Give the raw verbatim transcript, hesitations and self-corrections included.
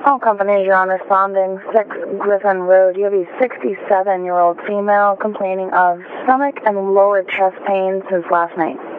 All companies, you're on responding. six Griffin Road. You have a sixty-seven-year-old female complaining of stomach and lower chest pain since last night.